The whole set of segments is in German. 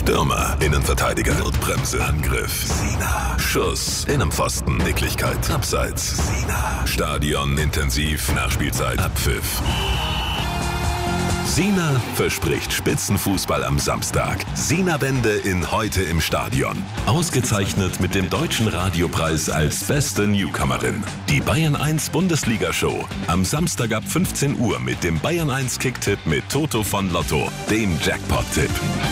Stürmer, Innenverteidiger, Notbremse, Angriff, Sina, Schuss, Innenpfosten, Nicklichkeit, Abseits, Sina, Stadion, intensiv, Nachspielzeit, Abpfiff. Sina verspricht Spitzenfußball am Samstag. Sina-Bände in Heute im Stadion. Ausgezeichnet mit dem Deutschen Radiopreis als beste Newcomerin. Die Bayern 1 Bundesliga-Show. Am Samstag ab 15 Uhr mit dem Bayern 1 Kicktipp mit Toto von Lotto, dem Jackpot-Tipp.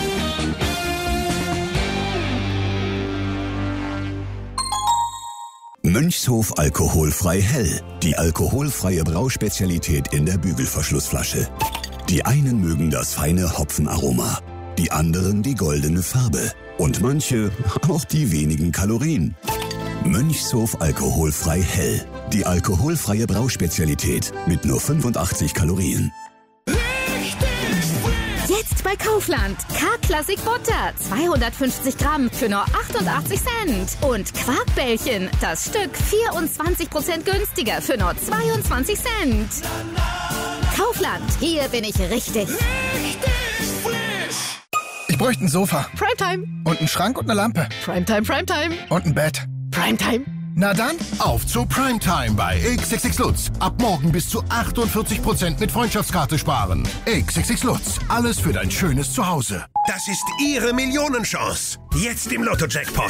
Mönchshof alkoholfrei hell. Die alkoholfreie Brauspezialität in der Bügelverschlussflasche. Die einen mögen das feine Hopfenaroma, die anderen die goldene Farbe und manche auch die wenigen Kalorien. Mönchshof alkoholfrei hell. Die alkoholfreie Brauspezialität mit nur 85 Kalorien. Jetzt bei Kaufland. K-Classic Butter. 250 Gramm für nur 88 Cent. Und Quarkbällchen. Das Stück 24% günstiger für nur 22 Cent. Kaufland. Hier bin ich richtig. Ich bräuchte ein Sofa. Primetime. Und einen Schrank und eine Lampe. Primetime, Primetime. Und ein Bett. Primetime. Na dann, auf zu Primetime bei XXX Lutz. Ab morgen bis zu 48% mit Freundschaftskarte sparen. XXX Lutz. Alles für dein schönes Zuhause. Das ist Ihre Millionenchance. Jetzt im Lotto-Jackpot.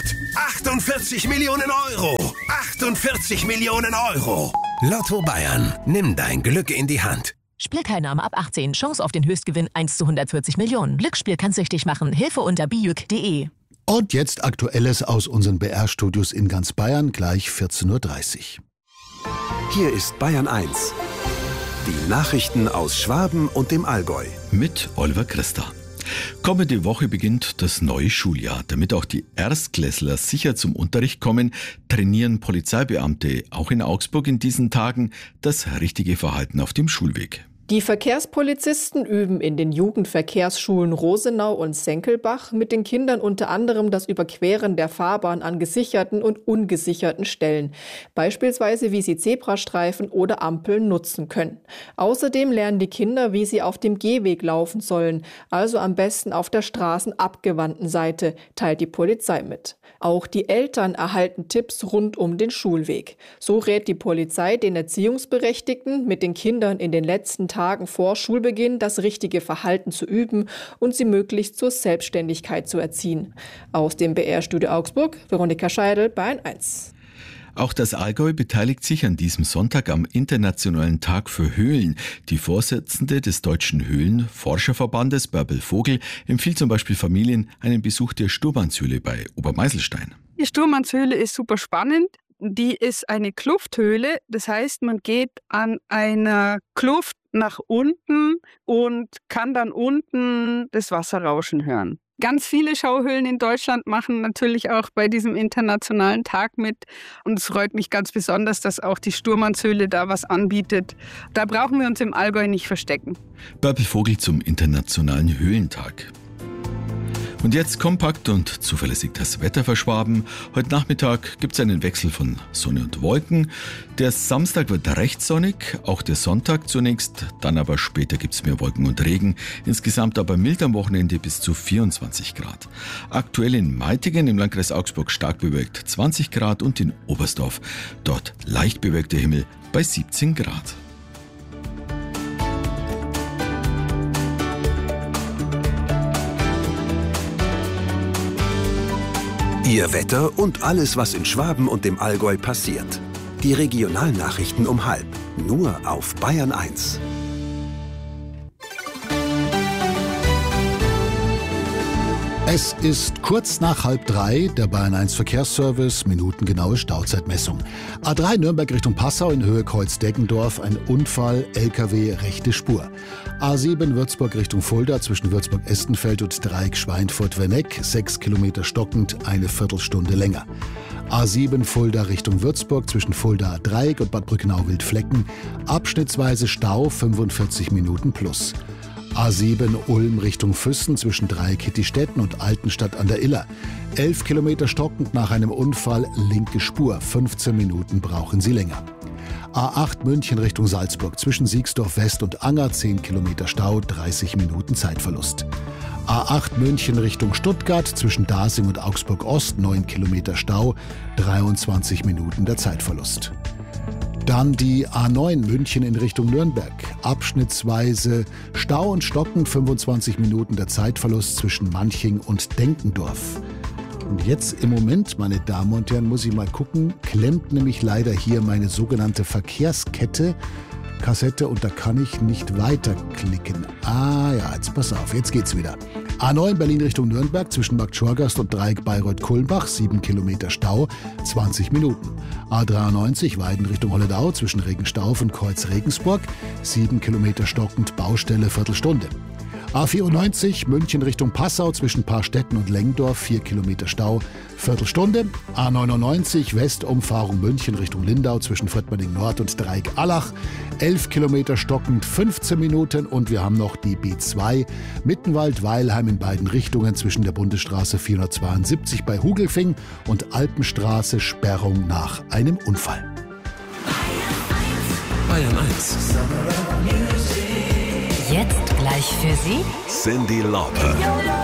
48 Millionen Euro. 48 Millionen Euro. Lotto Bayern. Nimm dein Glück in die Hand. Spielteilnahme ab 18. Chance auf den Höchstgewinn 1 zu 140 Millionen. Glücksspiel kann süchtig machen. Hilfe unter bijuk.de. Und jetzt Aktuelles aus unseren BR-Studios in ganz Bayern, gleich 14.30 Uhr. Hier ist Bayern 1. Die Nachrichten aus Schwaben und dem Allgäu. Mit Oliver Christa. Kommende Woche beginnt das neue Schuljahr. Damit auch die Erstklässler sicher zum Unterricht kommen, trainieren Polizeibeamte auch in Augsburg in diesen Tagen das richtige Verhalten auf dem Schulweg. Die Verkehrspolizisten üben in den Jugendverkehrsschulen Rosenau und Senckelbach mit den Kindern unter anderem das Überqueren der Fahrbahn an gesicherten und ungesicherten Stellen. Beispielsweise, wie sie Zebrastreifen oder Ampeln nutzen können. Außerdem lernen die Kinder, wie sie auf dem Gehweg laufen sollen, also am besten auf der straßenabgewandten Seite, teilt die Polizei mit. Auch die Eltern erhalten Tipps rund um den Schulweg. So rät die Polizei den Erziehungsberechtigten, mit den Kindern in den letzten Tagen vor Schulbeginn das richtige Verhalten zu üben und sie möglichst zur Selbstständigkeit zu erziehen. Aus dem BR-Studio Augsburg, Veronika Scheidel, Bayern 1. Auch das Allgäu beteiligt sich an diesem Sonntag am Internationalen Tag für Höhlen. Die Vorsitzende des Deutschen Höhlenforscherverbandes, Bärbel Vogel, empfiehlt zum Beispiel Familien einen Besuch der Sturmannshöhle bei Obermeiselstein. Die Sturmannshöhle ist super spannend. Die ist eine Klufthöhle. Das heißt, man geht an einer Kluft nach unten und kann dann unten das Wasserrauschen hören. Ganz viele Schauhöhlen in Deutschland machen natürlich auch bei diesem internationalen Tag mit. Und es freut mich ganz besonders, dass auch die Sturmannshöhle da was anbietet. Da brauchen wir uns im Allgäu nicht verstecken. Bärbel Vogel zum Internationalen Höhlentag. Und jetzt kompakt und zuverlässig das Wetter für Schwaben. Heute Nachmittag gibt es einen Wechsel von Sonne und Wolken. Der Samstag wird recht sonnig, auch der Sonntag zunächst. Dann aber später gibt es mehr Wolken und Regen. Insgesamt aber mild am Wochenende bis zu 24 Grad. Aktuell in Meitingen im Landkreis Augsburg stark bewölkt 20 Grad und in Oberstdorf dort leicht bewölkter Himmel bei 17 Grad. Ihr Wetter und alles, was in Schwaben und dem Allgäu passiert. Die Regionalnachrichten um 12:30. Nur auf Bayern 1. Es ist kurz nach 2:30, der Bayern 1 Verkehrsservice, minutengenaue Stauzeitmessung. A3 Nürnberg Richtung Passau in Höhe Kreuz-Deggendorf, ein Unfall, LKW rechte Spur. A7 Würzburg Richtung Fulda zwischen Würzburg-Estenfeld und Dreieck Schweinfurt-Werneck, 6 Kilometer stockend, eine Viertelstunde länger. A7 Fulda Richtung Würzburg zwischen Fulda Dreieck und Bad Brückenau-Wildflecken, abschnittsweise Stau 45 Minuten plus. A7 Ulm Richtung Füssen zwischen Dreieck-Hittistetten und Altenstadt an der Iller. 11 Kilometer stockend nach einem Unfall, linke Spur, 15 Minuten brauchen Sie länger. A8 München Richtung Salzburg zwischen Siegsdorf West und Anger, 10 Kilometer Stau, 30 Minuten Zeitverlust. A8 München Richtung Stuttgart zwischen Dasing und Augsburg Ost, 9 Kilometer Stau, 23 Minuten der Zeitverlust. Dann die A9 München in Richtung Nürnberg. Abschnittsweise Stau und Stocken, 25 Minuten der Zeitverlust zwischen Manching und Denkendorf. Und jetzt im Moment, meine Damen und Herren, muss ich mal gucken, klemmt nämlich leider hier meine sogenannte Verkehrskette, Kassette, und da kann ich nicht weiterklicken. Ah ja, jetzt pass auf, jetzt geht's wieder. A9 Berlin Richtung Nürnberg zwischen Markt Schorgast und Dreieck Bayreuth-Kulmbach, 7 Kilometer Stau, 20 Minuten. A93 Weiden Richtung Holledau zwischen Regenstauf und Kreuz Regensburg, 7 Kilometer stockend, Baustelle, Viertelstunde. A94 München Richtung Passau zwischen Paarstetten und Lengdorf, 4 Kilometer Stau, Viertelstunde. A99 Westumfahrung München Richtung Lindau zwischen Fröttmerding Nord und Dreieck Allach, 11 Kilometer stockend, 15 Minuten. Und wir haben noch die B2 Mittenwald-Weilheim in beiden Richtungen zwischen der Bundesstraße 472 bei Hugelfing und Alpenstraße, Sperrung nach einem Unfall. Bayern 1. Jetzt gleich für Sie Cyndi Lauper.